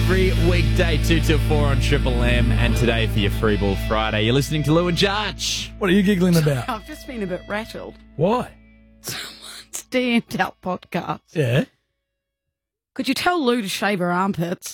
every weekday, 2 till 4 on Triple M. And today for your Free Ball Friday, you're listening to Lou and Judge. What are you giggling about? I've just been a bit rattled. Why? Someone's DM'd our podcast. Yeah. Could you tell Lou to shave her armpits?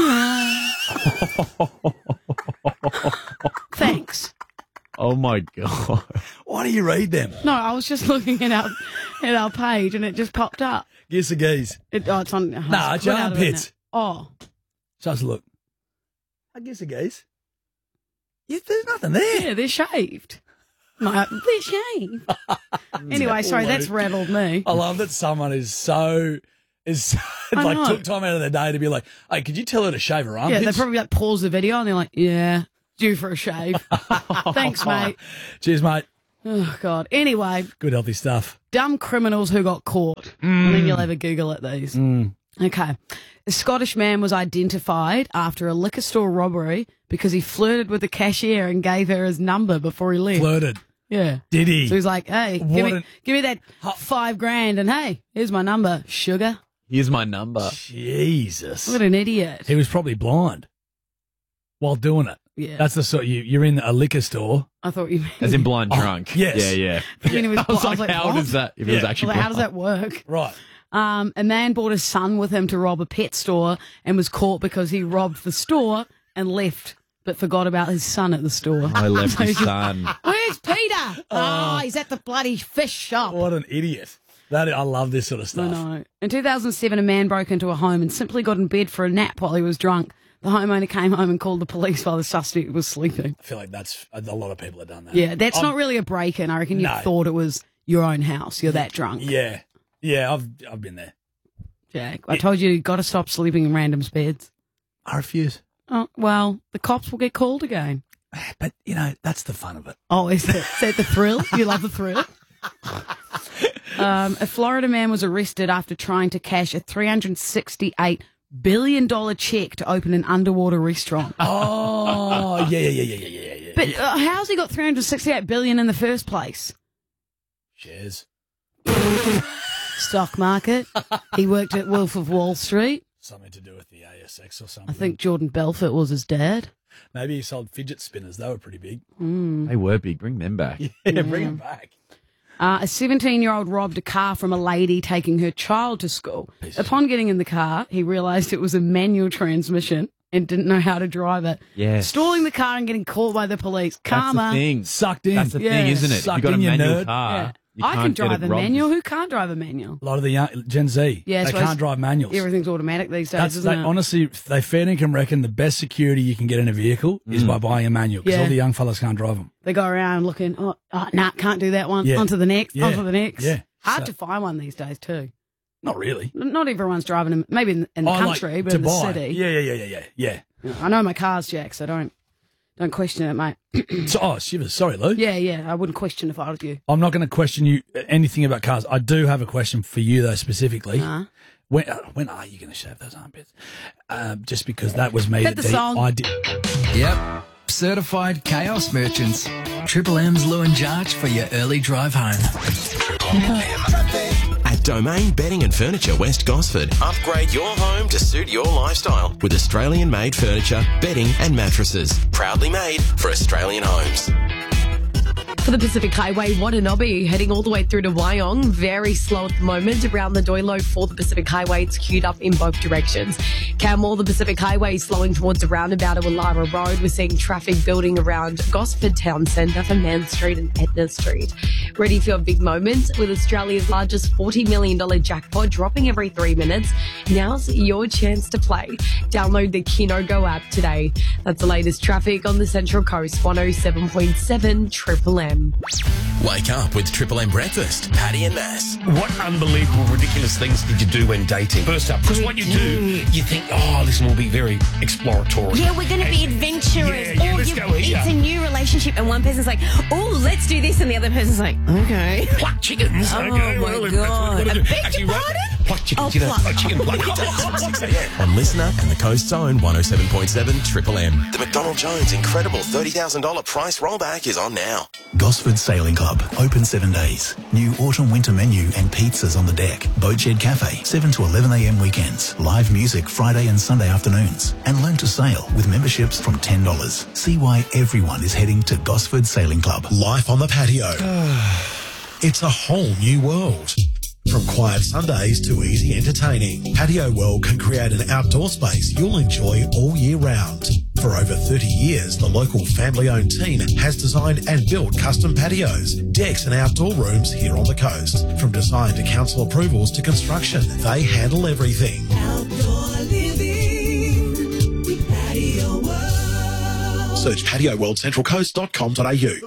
Thanks. Oh, my God. Why do you read them? No, I was just looking at our page and it just popped up. Gives the geese. It's on. Nah, it's your armpits. Oh. Just look. I guess the geese. Yeah, there's nothing there. Yeah, they're shaved. No, they're shaved. Anyway, sorry, that's rattled me. I love that someone took time out of their day to be like, hey, could you tell her to shave her armpits? Yeah, they probably pause the video and they're like, yeah, due for a shave. Thanks, mate. Cheers, mate. Oh, God. Anyway. Good healthy stuff. Dumb criminals who got caught. And then you'll have a Google at these. Okay. A Scottish man was identified after a liquor store robbery because he flirted with the cashier and gave her his number before he left. Flirted. Yeah. Did he? So he's like, hey, give me that $5,000 and hey, here's my number, sugar. Here's my number. Jesus. What an idiot. He was probably blind while doing it. Yeah. That's the sort you're in a liquor store. I thought you meant. As in blind drunk. Yes. Yeah. I mean, I was like, how does that, if it was actually blind? How does that work? Right. A man brought his son with him to rob a pet store and was caught because he robbed the store and left, but forgot about his son at the store. I left his son. Where's Peter? Oh, he's at the bloody fish shop. What an idiot. I love this sort of I stuff. know. In 2007, a man broke into a home and simply got in bed for a nap while he was drunk. The homeowner came home and called the police while the suspect was sleeping. I feel like that's a lot of people have done that. Yeah, that's not really a break-in. I reckon you thought it was your own house. You're that drunk. Yeah. Yeah, I've been there. Jack, I told you got to stop sleeping in random's beds. I refuse. Oh, well, the cops will get called again. But, that's the fun of it. Oh, is that the thrill? You love the thrill? A Florida man was arrested after trying to cash a $368 billion check to open an underwater restaurant. Oh, yeah. But how's he got $368 billion in the first place? Shares. Stock market. He worked at Wolf of Wall Street. Something to do with the ASX or something. I think Jordan Belfort was his dad. Maybe he sold fidget spinners. They were pretty big. They were big. Bring them back. Yeah, bring them back. A 17-year-old robbed a car from a lady taking her child to school. Upon getting in the car, he realised it was a manual transmission and didn't know how to drive it. Yes. Stalling the car and getting caught by the police. Karma. That's the thing. Sucked in. That's the thing, isn't it? If you've got a manual car, you I can can't get drive it a robbed. manual. Who can't drive a manual? A lot of the young Gen Z, Yeah, they so can't drive manuals. Everything's automatic these days, isn't it? Honestly, they fair dinkum reckon the best security you can get in a vehicle is by buying a manual because Yeah. all the young fellas can't drive them. They go around looking, nah, can't do that one. Yeah. On to the next, Yeah. on to the next. Yeah. Hard So- to find one these days too. Not really. Not everyone's driving them, maybe in the country, but to in the buy. city. Yeah. I know my car's Jack, so don't question it, mate. So, shivers. Sorry, Lou. Yeah, I wouldn't question if I was you. I'm not going to question you anything about cars. I do have a question for you, though, specifically. When are you going to shave those armpits? Just because that was me. Hit the song. I did. Yep. Certified chaos merchants. Triple M's Lou and Jarch for your early drive home. At Domain Bedding and Furniture West Gosford, upgrade your home to suit your lifestyle with Australian-made furniture, bedding and mattresses. Proudly made for Australian homes. For the Pacific Highway, Wananobi heading all the way through to Wyong. Very slow at the moment around the Doilo for the Pacific Highway. It's queued up in both directions. Canmore, the Pacific Highway slowing towards the roundabout of Wallara Road. We're seeing traffic building around Gosford Town Centre for Mann Street and Etna Street. Ready for your big moment with Australia's largest $40 million jackpot dropping every 3 minutes. Now's your chance to play. Download the Kino Go app today. That's the latest traffic on the Central Coast. 107.7 Triple M. Wake up with Triple M Breakfast, Paddy and Mass. What unbelievable, ridiculous things did you do when dating? First up, because what you do, you think, listen, we'll be very exploratory. Yeah, we're going to be adventurous. Yeah, let's go here. It's a new relationship, and one person's like, oh, let's do this, and the other person's like, okay. What, chickens? Oh, Okay, my well, if God. that's what we're I gonna do. beg Actually, your right, pardon? pluck chickens, Oh, pluck. like chicken pluck. 6 a.m. on Listener and the Coast's own 107.7 Triple M. The McDonald Jones incredible $30,000 price rollback is on now. Gosford Sailing Club, open 7 days. New autumn-winter menu and pizzas on the deck. Boatshed Cafe, 7 to 11 a.m. weekends. Live music Friday and Sunday afternoons. And learn to sail with memberships from $10. See why everyone is heading to Gosford Sailing Club. Life on the patio. It's a whole new world. From quiet Sundays to easy entertaining, Patio World can create an outdoor space you'll enjoy all year round. For over 30 years, the local family-owned team has designed and built custom patios, decks and outdoor rooms here on the coast. From design to council approvals to construction, they handle everything. Outdoor living with Patio World. Search patioworldcentralcoast.com.au.